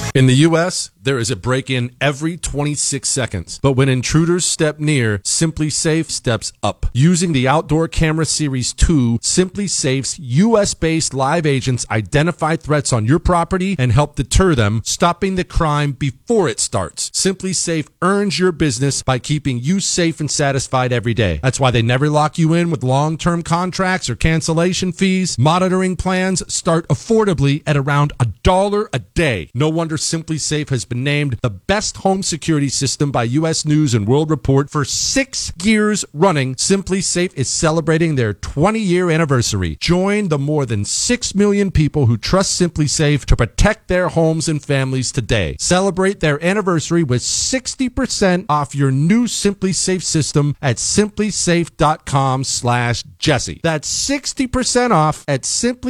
In the U.S., there is a break-in every 26 seconds. But when intruders step near, Simply Safe steps up. Using the Outdoor Camera Series 2, Simply Safe's U.S.-based live agents identify threats on your property and help deter them, stopping the crime before it starts. Simply Safe earns your business by keeping you safe and satisfied every day. That's why they never lock you in with long-term contracts or cancellation fees. Monitoring plans start affordably at around $1 a day. No wonder Simply Safe has been named the best home security system by U.S. News and World Report for 6 years running. Simply Safe is celebrating their 20-year anniversary. Join the more than 6 million people who trust Simply Safe to protect their homes and families today. Celebrate their anniversary with 60% off your new Simply Safe system at simplysafe.com/Jesse. That's 60% off at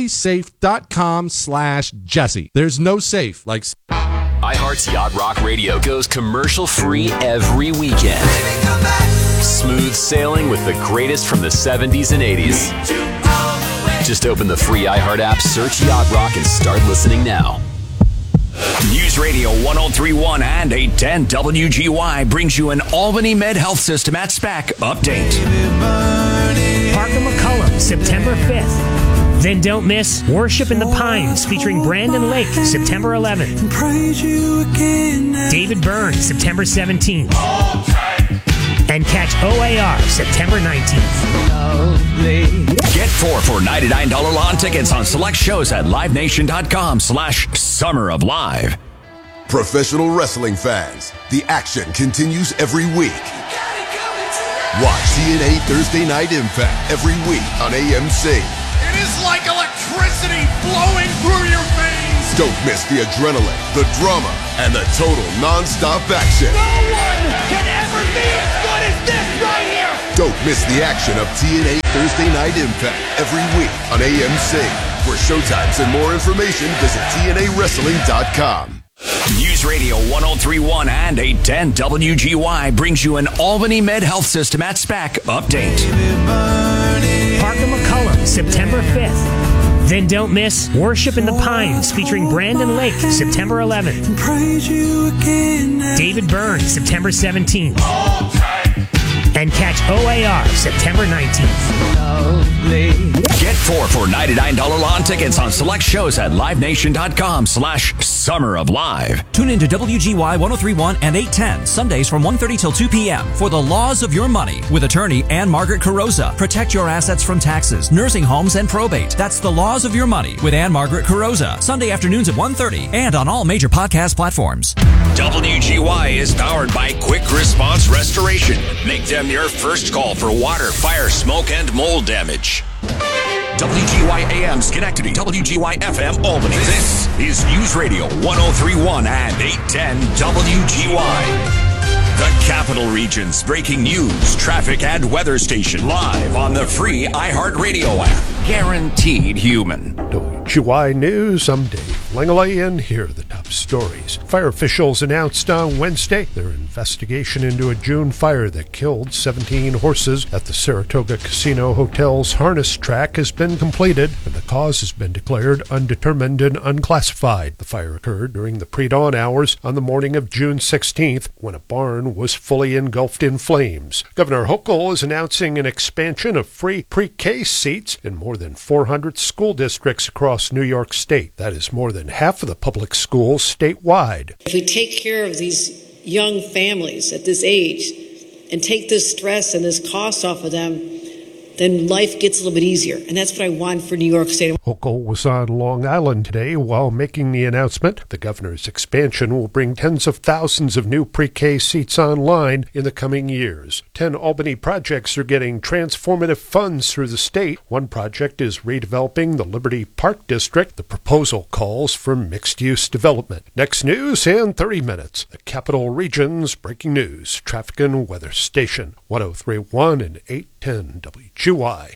simplysafe.com/Jesse. There's no safe like iHeart's Yacht Rock Radio goes commercial-free every weekend. Smooth sailing with the greatest from the 70s and 80s. Just open the free iHeart app, search Yacht Rock, and start listening now. News Radio 103.1 and 810 WGY brings you an Albany Med Health System at SPAC update. Parker McCullum, September 5th. Then don't miss Worship in the Pines featuring Brandon Lake, September 11th. David Byrne, September 17th. And catch OAR, September 19th. Get 4 for $99 lawn tickets on select shows at livenation.com/Summer of Live. Professional wrestling fans, the action continues every week. Watch TNA Thursday Night Impact every week on AMC. It is like electricity flowing through your veins. Don't miss the adrenaline, the drama, and the total non-stop action. No one can ever be as good as this right here. Don't miss the action of TNA Thursday Night Impact every week on AMC. For showtimes and more information, visit TNAWrestling.com. News Radio 103.1 and 810 WGY brings you an Albany Med Health System at SPAC update. Parker McCullum, September 5th. Then don't miss Worship in the Pines featuring Brandon Lake, September 11th. David Byrne, September 17th. And catch OAR, September 19th. Get 4 for $99 lawn tickets on select shows at livenation.com/Summer of Live. Tune in to WGY 103.1 and 810 Sundays from 1:30 till 2 p.m. for The Laws of Your Money with attorney Ann-Margaret Carrozza. Protect your assets from taxes, nursing homes, and probate. That's The Laws of Your Money with Ann-Margaret Carrozza. Sunday afternoons at 1:30 and on all major podcast platforms. WGY is powered by Quick Response Restoration. Make them your first call for water, fire, smoke, and mold damage. WGY AM Schenectady, WGY FM Albany. This is News Radio 103.1 and 810 WGY. The Capital Region's breaking news, traffic, and weather station live on the free iHeartRadio app. Guaranteed human. WGY News, I'm Dave Langley, and here are the top stories. Fire officials announced on Wednesday their investigation into a June fire that killed 17 horses at the Saratoga Casino Hotel's harness track has been completed, and the cause has been declared undetermined and unclassified. The fire occurred during the pre-dawn hours on the morning of June 16th, when a barn was fully engulfed in flames. Governor Hochul is announcing an expansion of free pre-K seats in more than 400 school districts across New York State. That is more than half of the public schools statewide. If we take care of these young families at this age and take this stress and this cost off of them, then life gets a little bit easier. And that's what I want for New York State. Hochul was on Long Island today while making the announcement. The governor's expansion will bring tens of thousands of new pre-K seats online in the coming years. 10 Albany projects are getting transformative funds through the state. One project is redeveloping the Liberty Park District. The proposal calls for mixed-use development. Next news in 30 minutes. The Capital Region's breaking news, traffic and weather station. 103.1 and 810 WGY.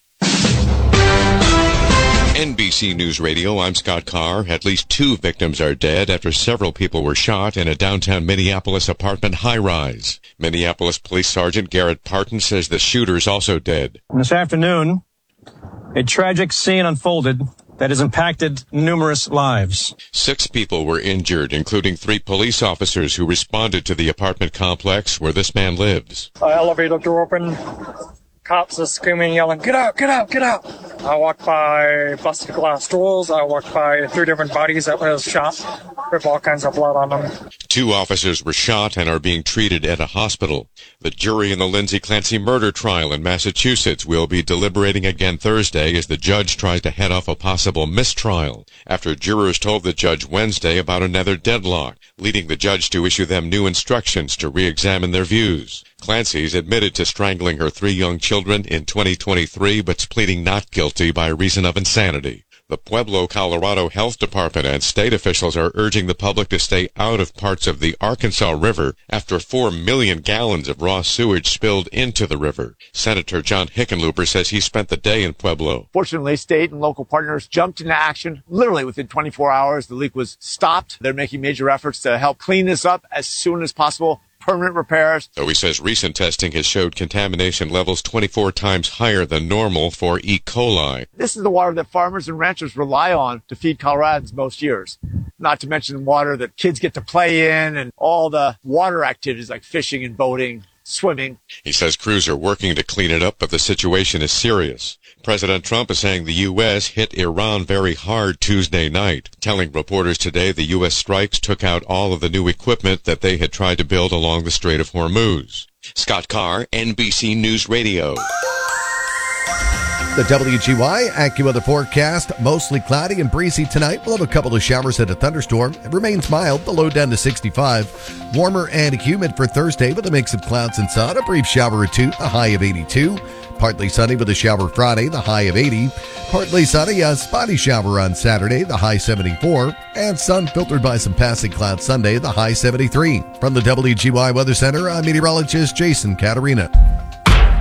NBC News Radio, I'm Scott Carr. At least 2 victims are dead after several people were shot in a downtown Minneapolis apartment high-rise. Minneapolis Police Sergeant Garrett Parton says the shooter's also dead. This afternoon, a tragic scene unfolded that has impacted numerous lives. 6 people were injured, including 3 police officers who responded to the apartment complex where this man lives. Elevator door open. Cops are screaming, yelling, "Get out, get out, get out!" I walked by busted glass doors. I walked by 3 different bodies that was shot with all kinds of blood on them. 2 officers were shot and are being treated at a hospital. The jury in the Lindsay Clancy murder trial in Massachusetts will be deliberating again Thursday as the judge tries to head off a possible mistrial after jurors told the judge Wednesday about another deadlock, leading the judge to issue them new instructions to re-examine their views. Clancy's admitted to strangling her 3 young children in 2023, but's pleading not guilty by reason of insanity. The Pueblo, Colorado Health Department and state officials are urging the public to stay out of parts of the Arkansas River after 4 million gallons of raw sewage spilled into the river. Senator John Hickenlooper says he spent the day in Pueblo. Fortunately, state and local partners jumped into action. Literally within 24 hours, the leak was stopped. They're making major efforts to help clean this up as soon as possible. Permanent repairs. Though he says recent testing has showed contamination levels 24 times higher than normal for E. coli. This is the water that farmers and ranchers rely on to feed Coloradans most years. Not to mention water that kids get to play in and all the water activities like fishing and boating, swimming. He says crews are working to clean it up, but the situation is serious. President Trump is saying the U.S. hit Iran very hard Tuesday night, telling reporters today the U.S. strikes took out all of the new equipment that they had tried to build along the Strait of Hormuz. Scott Carr, NBC News Radio. The WGY AccuWeather forecast, mostly cloudy and breezy tonight. We'll have a couple of showers and a thunderstorm. It remains mild, the low down to 65. Warmer and humid for Thursday with a mix of clouds and sun. A brief shower or 2, a high of 82. Partly sunny with a shower Friday, the high of 80. Partly sunny, a spotty shower on Saturday, the high 74. And sun filtered by some passing clouds Sunday, the high 73. From the WGY Weather Center, I'm meteorologist Jason Caterina.